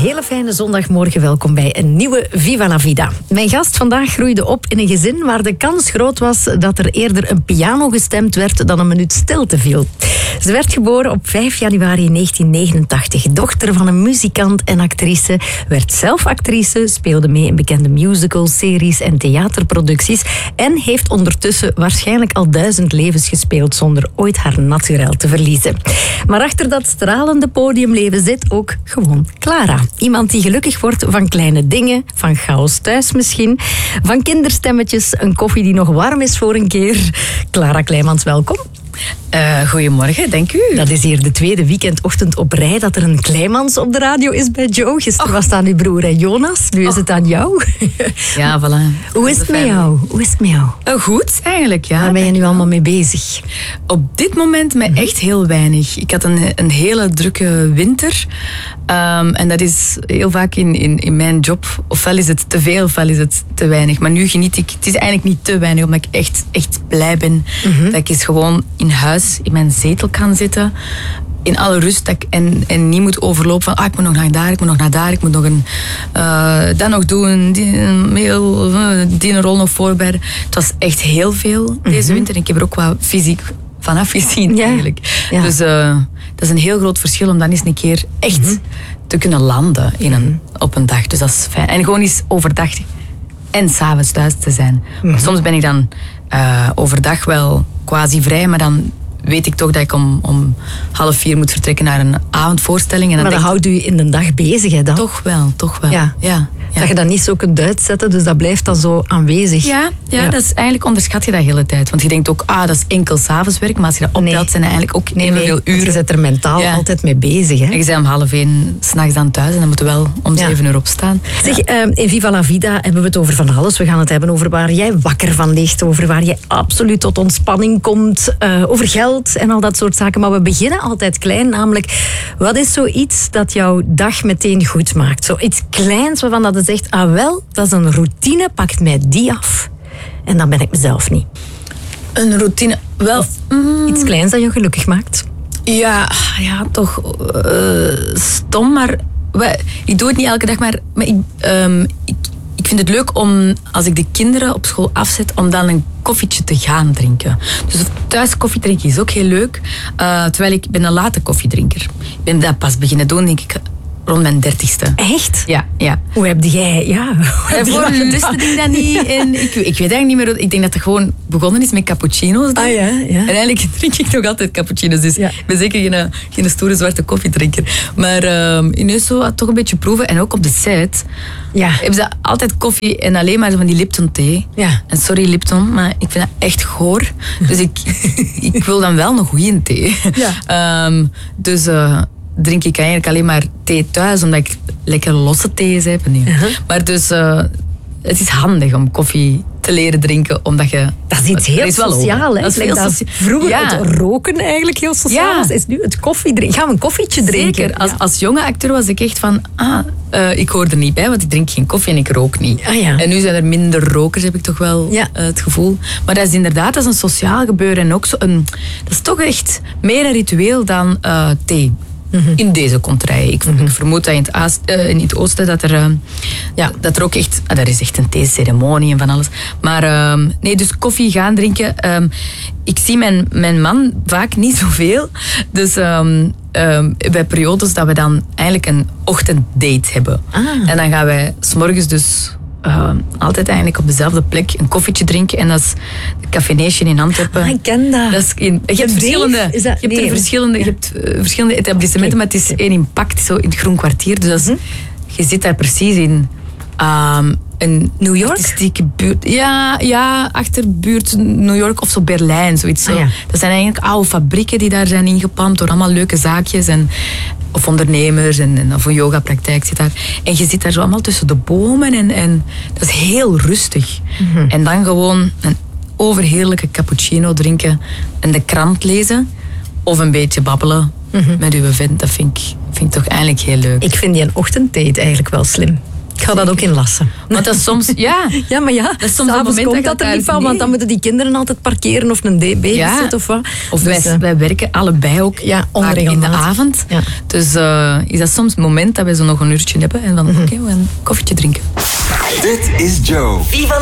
hele fijne zondagmorgen. Welkom bij een nieuwe Viva la Vida. Mijn gast vandaag groeide op in een gezin waar de kans groot was dat er eerder een piano gestemd werd dan een minuut stilte viel. Ze werd geboren op 5 januari 1989. Dochter van een muzikant en actrice. Werd zelf actrice, speelde mee in bekende musicals, series en theaterproducties. En heeft ondertussen waarschijnlijk al 1000 levens gespeeld zonder ooit haar naturel te verliezen. Maar achter dat stralende podiumleven zit ook gewoon Clara. Iemand die gelukkig wordt van kleine dingen, van chaos thuis misschien, van kinderstemmetjes, een koffie die nog warm is voor een keer. Clara Kleimans, welkom. Goedemorgen, dank u. Dat is hier de tweede weekendochtend op rij dat er een Kleimans op de radio is bij Joe. Gisteren was het aan uw broer en Jonas, nu is het aan jou. Ja, voilà. Hoe is het met jou? Goed, eigenlijk, ja. Waar ben je nu allemaal mee bezig? Op dit moment met echt heel weinig. Ik had een hele drukke winter. En dat is heel vaak in mijn job. Ofwel is het te veel, ofwel is het te weinig. Maar nu geniet ik. Het is eigenlijk niet te weinig, omdat ik echt blij ben. Dat ik eens gewoon in huis, in mijn zetel kan zitten. In alle rust. En niet moet overlopen van ik moet nog naar daar, ik moet nog naar daar. Ik moet nog dat nog doen. Die een rol nog voorbereiden. Het was echt heel veel deze winter. En ik heb er ook wat fysiek van afgezien eigenlijk. Ja. Dus dat is een heel groot verschil om dan eens een keer echt te kunnen landen op een dag. Dus dat is fijn. En gewoon eens overdag en 's avonds thuis te zijn. Soms ben ik dan overdag wel quasi vrij, maar dan weet ik toch dat ik om 3:30 moet vertrekken naar een avondvoorstelling. En dan maar dat houdt u in de dag bezig, hè? Dan? Toch wel. Ja. Dat je dat niet zo kunt uitzetten, dus dat blijft dan zo aanwezig. Ja. Dat is eigenlijk onderschat je dat de hele tijd. Want je denkt ook, dat is enkel 's avonds werk, maar als je dat optelt, zijn er eigenlijk ook evenveel uren. Je zit er mentaal altijd mee bezig. Hè? En je bent om 12:30 s'nachts dan thuis en dan moeten we wel om 7 opstaan. Zeg, in Viva la Vida hebben we het over van alles. We gaan het hebben over waar jij wakker van ligt, over waar jij absoluut tot ontspanning komt, over geld en al dat soort zaken. Maar we beginnen altijd klein, namelijk, wat is zoiets dat jouw dag meteen goed maakt? Zoiets kleins waarvan dat je zegt, dat is een routine, pakt mij die af. En dan ben ik mezelf niet. Een routine, wel... Iets kleins dat je gelukkig maakt. Ja, toch stom, maar... Ik doe het niet elke dag, maar ik vind het leuk om, als ik de kinderen op school afzet, om dan een koffietje te gaan drinken. Dus thuis koffie drinken is ook heel leuk. Terwijl ik ben een late koffiedrinker. Ik ben dat pas beginnen doen, denk ik, rond mijn 30ste. Echt? Ja. Hoe heb jij... Voor de lustte ik dat niet. En ik weet eigenlijk niet meer... Ik denk dat het gewoon begonnen is met cappuccino's. Ja. En eigenlijk drink ik nog altijd cappuccino's. Dus ik ben zeker geen stoere zwarte koffiedrinker. Maar ineens zo toch een beetje proeven. En ook op de site hebben ze altijd koffie en alleen maar van die Lipton thee. Ja. En sorry Lipton, maar ik vind dat echt goor. Dus ik wil dan wel een goede thee. Ja. Dus... drink ik eigenlijk alleen maar thee thuis, omdat ik lekker losse thee's heb. Maar dus, het is handig om koffie te leren drinken, omdat je... Dat is iets heel sociaal, hè? Dat is heel vroeger het roken eigenlijk heel sociaal was, is nu het koffie drinken. Gaan we een koffietje drinken? Zeker. Als jonge acteur was ik echt van, ik hoor er niet bij, want ik drink geen koffie en ik rook niet. En nu zijn er minder rokers, heb ik toch wel het gevoel. Maar dat is inderdaad, dat is een sociaal gebeuren en ook zo dat is toch echt meer een ritueel dan thee. In deze contraille. Ik vermoed dat in het oosten dat er ook echt... daar is echt een theeceremonie en van alles. Maar dus koffie gaan drinken. Ik zie mijn man vaak niet zoveel. Dus bij periodes dat we dan eigenlijk een ochtenddate hebben. En dan gaan wij 's morgens dus... altijd eigenlijk op dezelfde plek een koffietje drinken. En dat is de Café Nation in Antwerpen. Ik ken dat. Je hebt verschillende etablissementen, maar het is één in Pact, zo in het Groen Kwartier. Dus je zit daar precies in een New York? artistieke buurt. Ja, achterbuurt New York of zo Berlijn. Zoiets zo. Dat zijn eigenlijk oude fabrieken die daar zijn ingepalmd door allemaal leuke zaakjes of ondernemers of een yogapraktijk zit daar. En je zit daar zo allemaal tussen de bomen en dat is heel rustig. En dan gewoon een overheerlijke cappuccino drinken en de krant lezen of een beetje babbelen met uw vent. Dat vind ik toch eigenlijk heel leuk. Ik vind die een ochtenddate eigenlijk wel slim. Ik ga dat ook inlassen. Want dat is soms... Ja, Ja, maar ja, dat is soms een s'avonds moment komt dat dat er je niet van, nee. want dan moeten die kinderen altijd parkeren of een babysit of wat. Of Dus, wij werken allebei ook ja, vaak in de onregelmatig. avond. Ja. Dus is dat soms het moment dat wij zo nog een uurtje hebben en dan oké, we gaan een koffietje drinken. Dit is Joe. Viva